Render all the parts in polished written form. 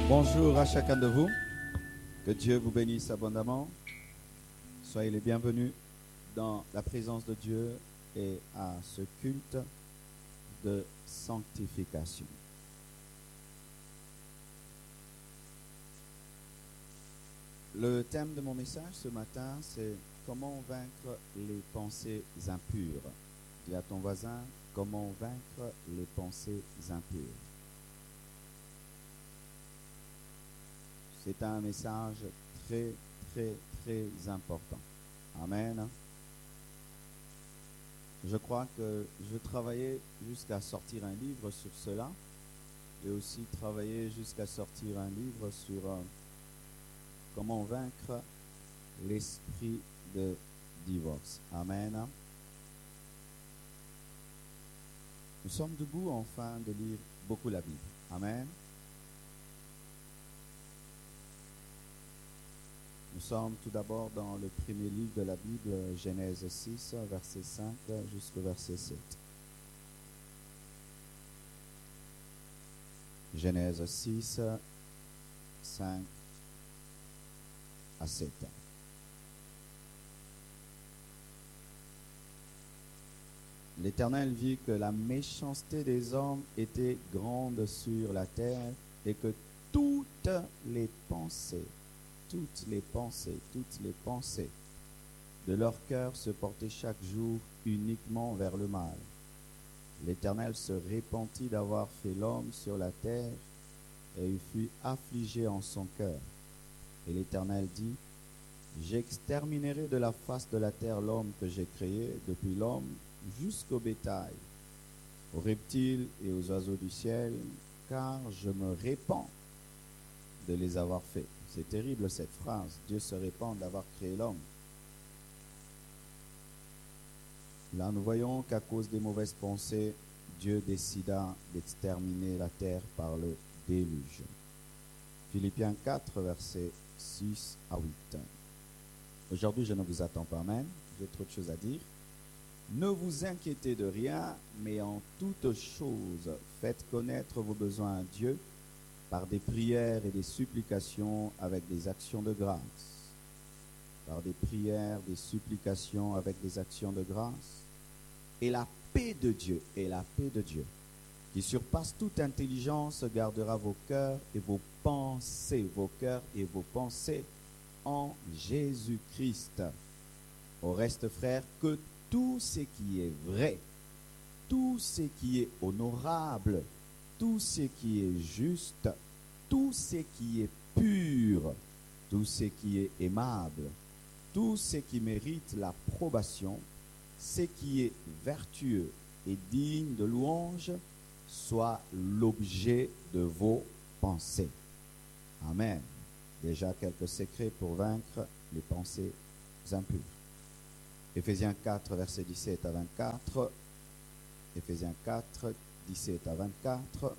Bonjour à chacun de vous. Que Dieu vous bénisse abondamment. Soyez les bienvenus dans la présence de Dieu et à ce culte de sanctification. Le thème de mon message ce matin, c'est comment vaincre les pensées impures. Dis à ton voisin, comment vaincre les pensées impures. C'est un message très, très, très important. Amen. Je crois que je travaillais jusqu'à sortir un livre sur cela. J'ai aussi travaillé jusqu'à sortir un livre sur comment vaincre l'esprit de divorce. Amen. Nous sommes debout enfin de lire beaucoup la Bible. Amen. Nous sommes tout d'abord dans le premier livre de la Bible, Genèse 6, verset 5 jusqu'au verset 7. Genèse 6, 5 à 7. L'Éternel vit que la méchanceté des hommes était grande sur la terre et que toutes les pensées de leur cœur se portaient chaque jour uniquement vers le mal. L'Éternel se repentit d'avoir fait l'homme sur la terre et il fut affligé en son cœur. Et l'Éternel dit, j'exterminerai de la face de la terre l'homme que j'ai créé, depuis l'homme jusqu'au bétail, aux reptiles et aux oiseaux du ciel, car je me répands de les avoir faits. C'est terrible cette phrase. Dieu se répand d'avoir créé l'homme. Là, nous voyons qu'à cause des mauvaises pensées, Dieu décida d'exterminer la terre par le déluge. Philippiens 4, versets 6 à 8. Aujourd'hui, je ne vous attends pas, amen. J'ai trop de choses à dire. Ne vous inquiétez de rien, mais en toutes choses, faites connaître vos besoins à Dieu par des prières et des supplications avec des actions de grâce. Par des prières, des supplications avec des actions de grâce. Et la paix de Dieu, qui surpasse toute intelligence, gardera vos cœurs et vos pensées, en Jésus-Christ. Au reste, frères, que tout ce qui est vrai, tout ce qui est honorable, tout ce qui est juste, tout ce qui est pur, tout ce qui est aimable, tout ce qui mérite l'approbation, ce qui est vertueux et digne de louange, soit l'objet de vos pensées. Amen. Déjà quelques secrets pour vaincre les pensées impures. Éphésiens 4, versets 17 à 24. Éphésiens 4, 17 à 24.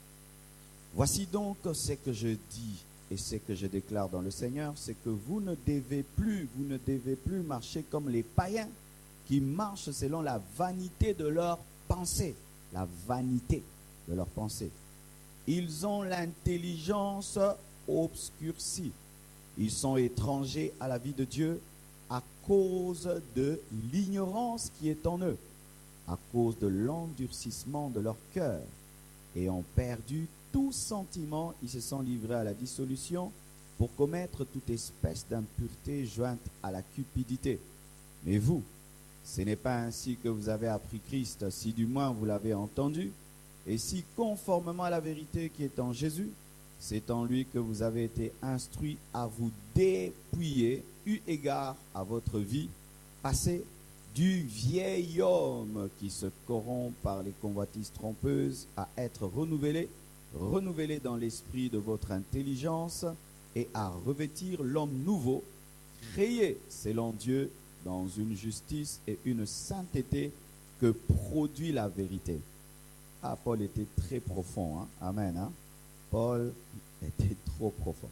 Voici donc ce que je dis et ce que je déclare dans le Seigneur, c'est que vous ne devez plus marcher comme les païens qui marchent selon la vanité de leurs pensées. La vanité de leurs pensées. Ils ont l'intelligence obscurcie. Ils sont étrangers à la vie de Dieu à cause de l'ignorance qui est en eux, à cause de l'endurcissement de leur cœur, et ont perdu tout sentiment. Ils se sont livrés à la dissolution pour commettre toute espèce d'impureté jointe à la cupidité. Mais vous, ce n'est pas ainsi que vous avez appris Christ, si du moins vous l'avez entendu, et si conformément à la vérité qui est en Jésus, c'est en lui que vous avez été instruits à vous dépouiller, eu égard à votre vie passée, du vieil homme qui se corrompt par les convoitises trompeuses, à être renouvelé dans l'esprit de votre intelligence et à revêtir l'homme nouveau, créé selon Dieu dans une justice et une sainteté que produit la vérité. Ah, Paul était très profond, hein? Amen. Hein? Paul était trop profond.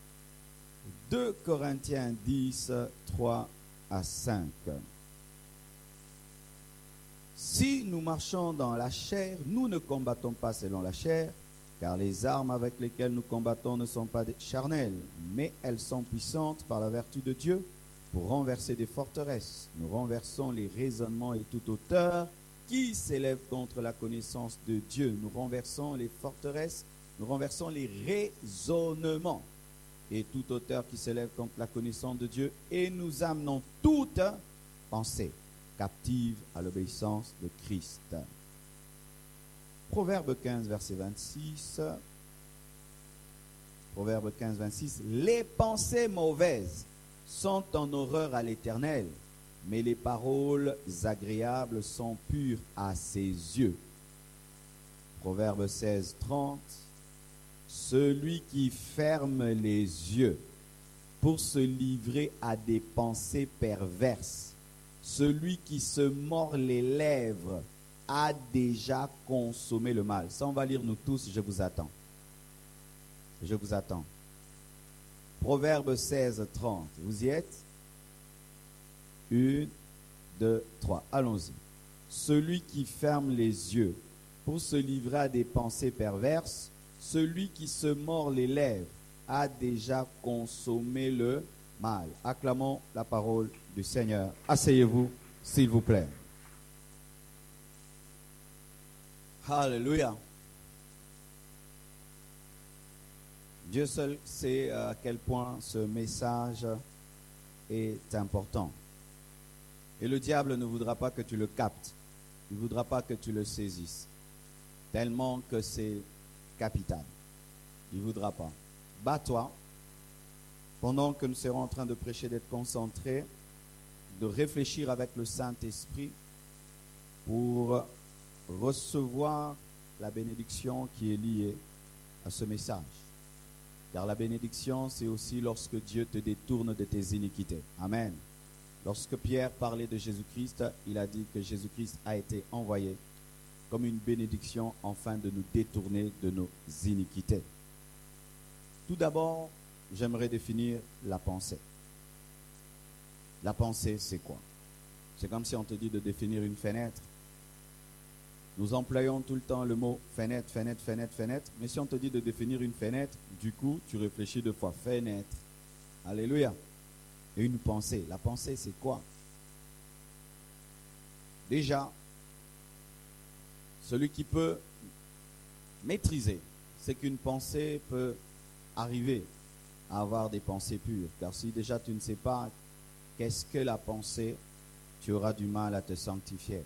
2 Corinthiens 10, 3 à 5. Si nous marchons dans la chair, nous ne combattons pas selon la chair, Car les armes avec lesquelles nous combattons ne sont pas charnelles, mais elles sont puissantes par la vertu de Dieu pour renverser des forteresses. Nous renversons les raisonnements et toute hauteur qui s'élève contre la connaissance de Dieu. Nous renversons les forteresses, nous renversons les raisonnements et toute hauteur qui s'élève contre la connaissance de Dieu, et nous amenons toute pensée captive à l'obéissance de Christ. Proverbe 15, verset 26. Proverbe 15, 26. Les pensées mauvaises sont en horreur à l'Éternel, mais les paroles agréables sont pures à ses yeux. Proverbe 16, 30. Celui qui ferme les yeux pour se livrer à des pensées perverses, celui qui se mord les lèvres a déjà consommé le mal. Ça, on va lire nous tous, je vous attends. Je vous attends. Proverbe 16, 30. Vous y êtes? 1, 2, 3. Allons-y. Celui qui ferme les yeux pour se livrer à des pensées perverses, celui qui se mord les lèvres a déjà consommé le mal. Acclamons la parole du Seigneur. Asseyez-vous, s'il vous plaît. Alléluia. Dieu seul sait à quel point ce message est important. Et le diable ne voudra pas que tu le captes. Il ne voudra pas que tu le saisisses. Tellement que c'est capital. Il ne voudra pas. Bats-toi. Pendant que nous serons en train de prêcher, d'être concentrés, de réfléchir avec le Saint-Esprit pour recevoir la bénédiction qui est liée à ce message. Car la bénédiction, c'est aussi lorsque Dieu te détourne de tes iniquités. Amen. Lorsque Pierre parlait de Jésus-Christ, il a dit que Jésus-Christ a été envoyé comme une bénédiction afin de nous détourner de nos iniquités. Tout d'abord, j'aimerais définir la pensée. La pensée, c'est quoi? C'est comme si on te dit de définir une fenêtre. Nous employons tout le temps le mot fenêtre, fenêtre, fenêtre, fenêtre. Mais si on te dit de définir une fenêtre, du coup, tu réfléchis deux fois. Fenêtre. Alléluia. Et une pensée. La pensée, c'est quoi? Déjà, celui qui peut maîtriser, c'est qu'une pensée peut arriver à avoir des pensées pures. Car si déjà tu ne sais pas qu'est-ce que la pensée, tu auras du mal à te sanctifier.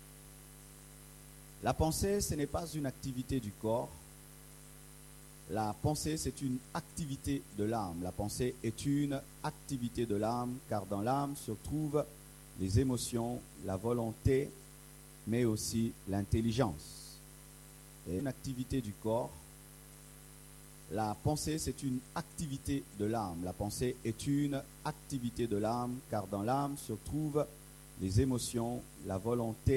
La pensée, ce n'est pas une activité du corps. La pensée, c'est une activité de l'âme. La pensée est une activité de l'âme, car dans l'âme se trouvent les émotions, la volonté, mais aussi l'intelligence. Et une activité du corps. La pensée, c'est une activité de l'âme. La pensée est une activité de l'âme, car dans l'âme se trouvent les émotions, la volonté,